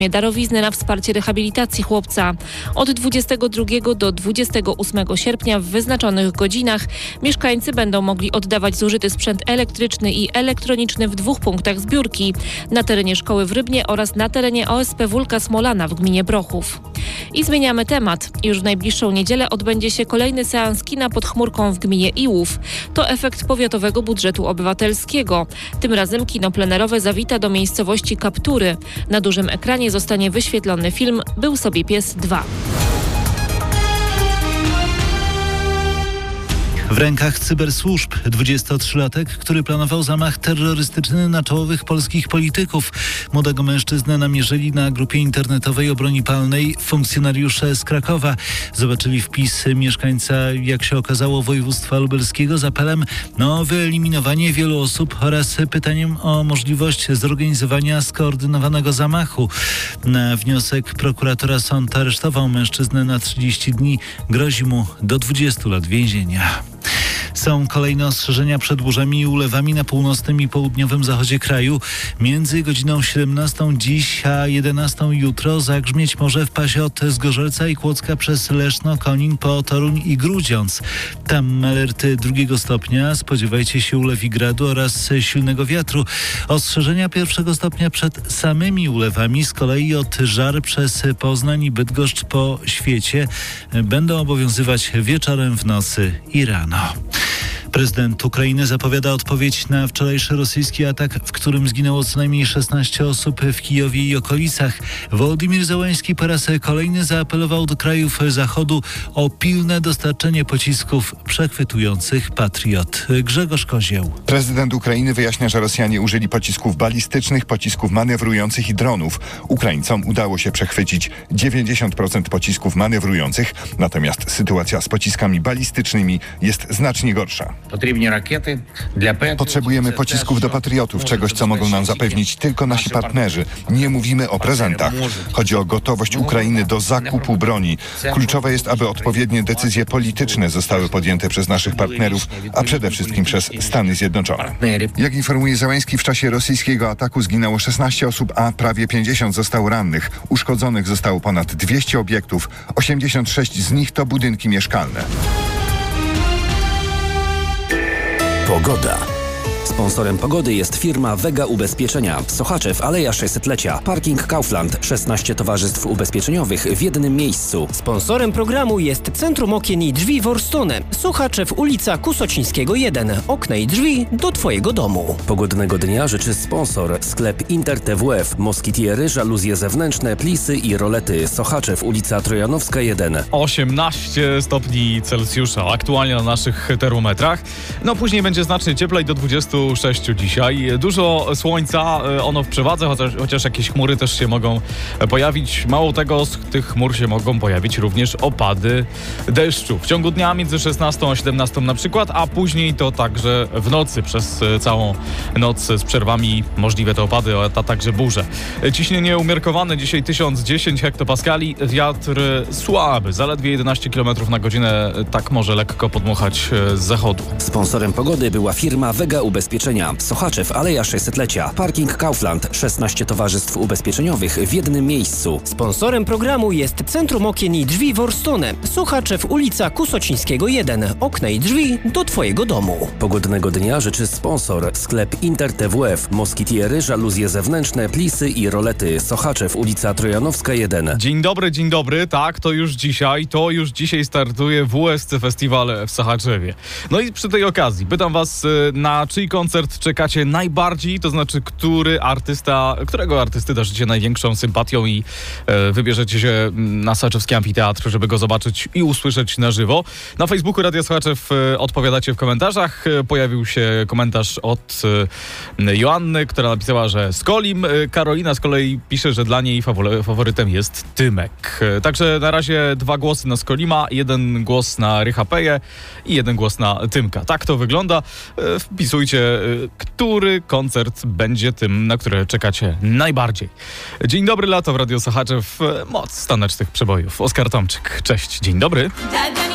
darowizny na wsparcie rehabilitacji chłopca. Od 22 do 28 sierpnia w wyznaczonych godzinach mieszkańcy będą mogli oddawać zużyty sprzęt elektryczny i elektroniczny w 2 punktach zbiórki na terenie szkoły w Rybnie oraz na terenie OSP Wólka Smolana w gminie Brochów. I zmieniamy temat. Już w najbliższą niedzielę odbędzie się kolejny seans kina pod chmurką w gminie Iłów. To efekt powiatowego budżetu obywatelskiego. Tym razem kino plenerowe zawita do miejscowości Kaptury. Na dużym ekranie zostanie wyświetlony film Był sobie pies 2. W rękach cybersłużb 23-latek, który planował zamach terrorystyczny na czołowych polskich polityków. Młodego mężczyznę namierzyli na grupie internetowej o broni palnej funkcjonariusze z Krakowa. Zobaczyli wpis mieszkańca, jak się okazało, województwa lubelskiego z apelem o wyeliminowanie wielu osób oraz pytaniem o możliwość zorganizowania skoordynowanego zamachu. Na wniosek prokuratora sąd aresztował mężczyznę na 30 dni. Grozi mu do 20 lat więzienia. Są kolejne ostrzeżenia przed burzami i ulewami na północnym i południowym zachodzie kraju. Między godziną 17 dziś a 11 jutro zagrzmieć może w pasie od Zgorzelca i Kłodzka przez Leszno, Konin po Toruń i Grudziądz. Tam alerty 2 stopnia. Spodziewajcie się ulew i gradu oraz silnego wiatru. Ostrzeżenia 1 stopnia przed samymi ulewami z kolei od Żar przez Poznań i Bydgoszcz po świecie będą obowiązywać wieczorem, w nocy i rano. Prezydent Ukrainy zapowiada odpowiedź na wczorajszy rosyjski atak, w którym zginęło co najmniej 16 osób w Kijowie i okolicach. Wołodymyr Zełański po raz kolejny zaapelował do krajów Zachodu o pilne dostarczenie pocisków przechwytujących Patriot. Grzegorz Kozieł. Prezydent Ukrainy wyjaśnia, że Rosjanie użyli pocisków balistycznych, pocisków manewrujących i dronów. Ukraińcom udało się przechwycić 90% pocisków manewrujących, natomiast sytuacja z pociskami balistycznymi jest znacznie gorsza. Potrzebujemy pocisków do Patriotów, czegoś, co mogą nam zapewnić tylko nasi partnerzy. Nie mówimy o prezentach. Chodzi o gotowość Ukrainy do zakupu broni. Kluczowe jest, aby odpowiednie decyzje polityczne zostały podjęte przez naszych partnerów, a przede wszystkim przez Stany Zjednoczone. Jak informuje Zełański, w czasie rosyjskiego ataku zginęło 16 osób, a prawie 50 zostało rannych. Uszkodzonych zostało ponad 200 obiektów. 86 z nich to budynki mieszkalne. Pogoda. Sponsorem pogody jest firma Vega Ubezpieczenia. Sochaczew, Aleja 600-lecia. Parking Kaufland. 16 towarzystw ubezpieczeniowych w jednym miejscu. Sponsorem programu jest Centrum Okien i Drzwi Worstone. Sochaczew, ulica Kusocińskiego 1. Okna i drzwi do Twojego domu. Pogodnego dnia życzy sponsor. Sklep Inter TWF. Moskitiery, żaluzje zewnętrzne, plisy i rolety. Sochaczew, ulica Trojanowska 1. 18 stopni Celsjusza aktualnie na naszych termometrach. No później będzie znacznie cieplej, do 26 dzisiaj. Dużo słońca, ono w przewadze, chociaż jakieś chmury też się mogą pojawić. Mało tego, z tych chmur się mogą pojawić również opady deszczu. W ciągu dnia między 16 a 17 na przykład, a później to także w nocy, przez całą noc z przerwami możliwe te opady, a także burze. Ciśnienie umiarkowane dzisiaj 1010 hektopaskali, wiatr słaby, zaledwie 11 km na godzinę, tak może lekko podmuchać z zachodu. Sponsorem pogody była firma Vega Ubezpieczenia. Sochaczew, Aleja 600-lecia. Parking Kaufland. 16 towarzystw ubezpieczeniowych w jednym miejscu. Sponsorem programu jest Centrum Okien i Drzwi Worstone. Sochaczew, ulica Kusocińskiego 1. Okna i drzwi do Twojego domu. Pogodnego dnia życzy sponsor. Sklep Inter TWF. Moskitiery, żaluzje zewnętrzne, plisy i rolety. Sochaczew, ulica Trojanowska 1. Dzień dobry. Tak, to już dzisiaj startuje WSC Festiwal w Sochaczewie. No i przy tej okazji pytam Was, na czyj koncert czekacie najbardziej, to znaczy którego artysty darzycie największą sympatią i wybierzecie się na Sochaczewski Amfiteatr, żeby go zobaczyć i usłyszeć na żywo. Na Facebooku Radia Sochaczew odpowiadacie w komentarzach. Pojawił się komentarz od Joanny, która napisała, że Skolim. Karolina z kolei pisze, że dla niej faworytem jest Tymek. Także na razie 2 głosy na Skolima, 1 głos na Rycha Peję i 1 głos na Tymka. Tak to wygląda. Wpisujcie, który koncert będzie tym, na który czekacie najbardziej. Dzień dobry, lato w Radio Sochaczew. Moc tanecznych przebojów. Oskar Tomczyk. Cześć, dzień dobry.